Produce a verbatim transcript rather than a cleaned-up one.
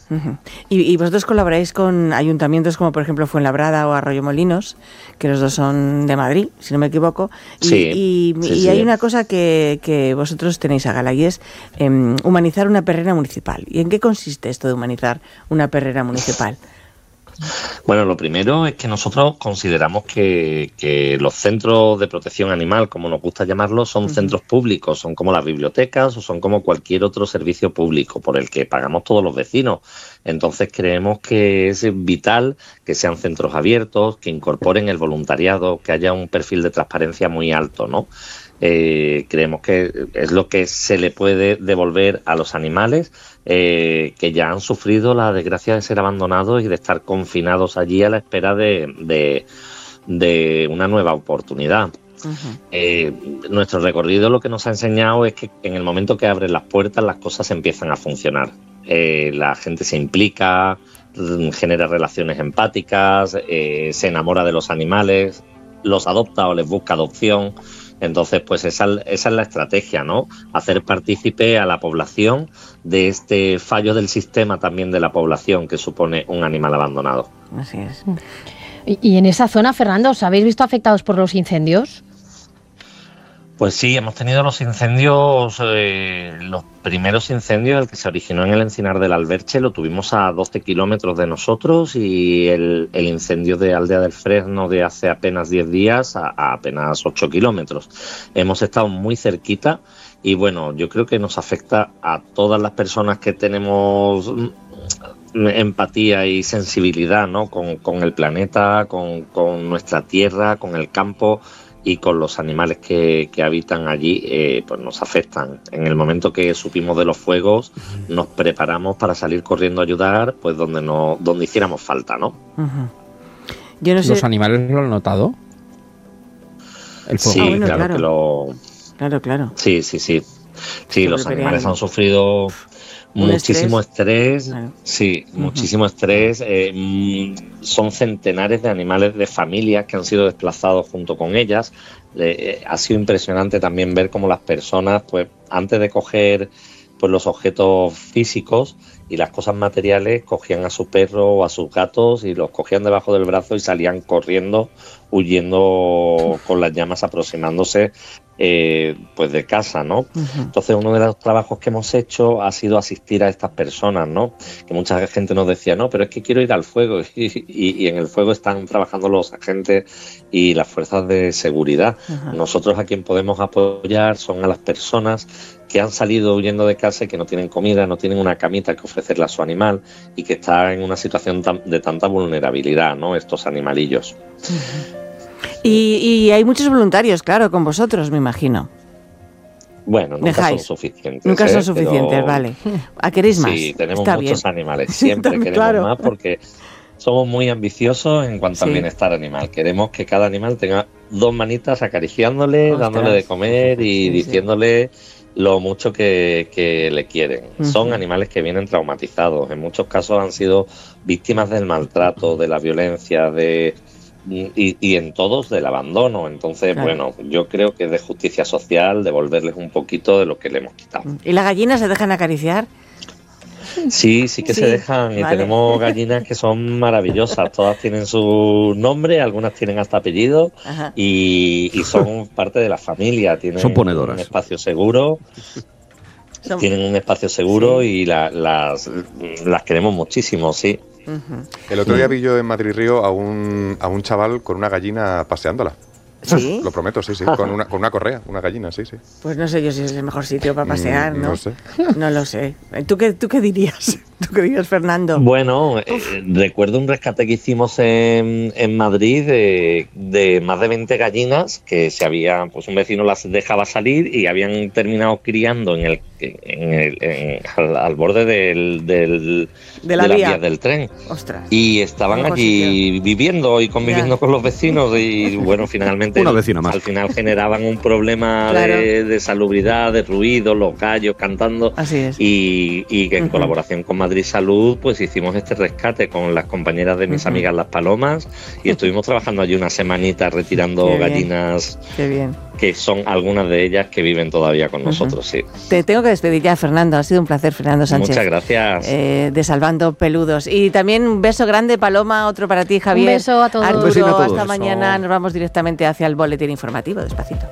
Uh-huh. ¿Y, y vosotros colaboráis con ayuntamientos como por ejemplo Fuenlabrada o Arroyomolinos, que los dos son de Madrid, si no me equivoco? Y, sí, y, sí, y sí. hay una cosa que, que vosotros tenéis a gala y es eh, humanizar una perrera municipal. ¿Y en qué consiste esto de humanizar una perrera municipal? Bueno, lo primero es que nosotros consideramos que, que los centros de protección animal, como nos gusta llamarlos, son uh-huh. centros públicos, son como las bibliotecas o son como cualquier otro servicio público por el que pagamos todos los vecinos. Entonces creemos que es vital que sean centros abiertos, que incorporen el voluntariado, que haya un perfil de transparencia muy alto, ¿no? Eh, creemos que es lo que se le puede devolver a los animales eh, que ya han sufrido la desgracia de ser abandonados y de estar confinados allí a la espera de, de, de una nueva oportunidad. Uh-huh. Eh, nuestro recorrido lo que nos ha enseñado es que en el momento que abren las puertas las cosas empiezan a funcionar. Eh, la gente se implica, genera relaciones empáticas, eh, se enamora de los animales, los adopta o les busca adopción. Entonces, pues esa, esa es la estrategia, ¿no? Hacer partícipe a la población de este fallo del sistema también de la población que supone un animal abandonado. Así es. Y, y en esa zona, Fernando, ¿os habéis visto afectados por los incendios? Pues sí, hemos tenido los incendios, eh, los primeros incendios, el que se originó en el Encinar del Alberche, lo tuvimos a doce kilómetros de nosotros y el, el incendio de Aldea del Fresno de hace apenas diez días a, a apenas ocho kilómetros. Hemos estado muy cerquita y bueno, yo creo que nos afecta a todas las personas que tenemos empatía y sensibilidad, ¿no? Con, con el planeta, con, con nuestra tierra, con el campo y con los animales que, que habitan allí, eh, pues nos afectan. En el momento que supimos de los fuegos, nos preparamos para salir corriendo a ayudar, pues donde no, donde hiciéramos falta, ¿no? Uh-huh. Yo no sé... ¿Los animales lo han notado? El fuego. Sí, ah, bueno, claro, claro que lo... Claro, claro. Sí, sí, sí. Sí, los animales han sufrido muchísimo estrés, estrés claro. sí, uh-huh. muchísimo estrés. Eh, mmm, son centenares de animales de familias que han sido desplazados junto con ellas. Eh, ha sido impresionante también ver cómo las personas, pues, antes de coger pues los objetos físicos y las cosas materiales, cogían a su perro o a sus gatos y los cogían debajo del brazo y salían corriendo, huyendo con las llamas, aproximándose eh, pues de casa, ¿no? Uh-huh. Entonces uno de los trabajos que hemos hecho ha sido asistir a estas personas, ¿no? Que mucha gente nos decía, no, pero es que quiero ir al fuego y, y, y en el fuego están trabajando los agentes y las fuerzas de seguridad. Uh-huh. Nosotros a quien podemos apoyar son a las personas que han salido huyendo de casa y que no tienen comida, no tienen una camita que ofrecerle a su animal y que está en una situación tan, de tanta vulnerabilidad, ¿no? Estos animalillos. Uh-huh. Y, y hay muchos voluntarios, claro, con vosotros, me imagino. Bueno, nunca ¿Dejáis? son suficientes. Nunca ¿eh? son suficientes, Pero... vale. ¿A queréis más? Sí, tenemos Está muchos bien. animales. Siempre queremos claro. más porque somos muy ambiciosos en cuanto sí. al bienestar animal. Queremos que cada animal tenga dos manitas acariciándole, Ostras. dándole de comer y sí, diciéndole... Sí. lo mucho que, que le quieren. Uh-huh. Son animales que vienen traumatizados. En muchos casos han sido víctimas del maltrato, de la violencia, de y, y en todos del abandono. Entonces, claro. bueno, yo creo que es de justicia social devolverles un poquito de lo que le hemos quitado. ¿Y las gallinas se dejan acariciar? Sí, sí que sí, se dejan y vale. tenemos gallinas que son maravillosas, todas tienen su nombre, algunas tienen hasta apellido y, y son parte de la familia, tienen son ponedoras. un espacio seguro, son... tienen un espacio seguro sí. y la, las, las queremos muchísimo, sí. Uh-huh. El otro día vi yo en Madrid Río a un, a un chaval con una gallina paseándola. ¿Sí? Lo prometo, sí, sí, con una, con una correa, una gallina, sí, sí. Pues no sé yo si es el mejor sitio para pasear, ¿no? No sé. No lo sé. ¿Tú qué, tú qué dirías? ¿Tú qué dirías, Fernando? Bueno, eh, recuerdo un rescate que hicimos en, en Madrid de, de más de veinte gallinas que se habían, pues un vecino las dejaba salir y habían terminado criando en el, en el, en, al, al borde del, del, de, la de las vía. vías del tren. Ostras. Y estaban allí sitio. viviendo y conviviendo ya. con los vecinos y bueno, finalmente Una vecina más. Al final generaban un problema claro. de, de salubridad, de ruido, los gallos cantando. Así es. Y, y que en uh-huh. colaboración con Madrid Madrid Salud, pues hicimos este rescate con las compañeras de mis uh-huh. amigas Las Palomas y estuvimos trabajando allí una semanita retirando Qué gallinas. Qué bien. Que son algunas de ellas que viven todavía con uh-huh. nosotros, sí. Te tengo que despedir ya, Fernando. Ha sido un placer, Fernando Sánchez. Muchas gracias. Eh, de Salvando Peludos. Y también un beso grande, Paloma, otro para ti, Javier. Un beso a todos. Arturo, a todos. hasta mañana. Nos vamos directamente hacia el boletín informativo, despacito.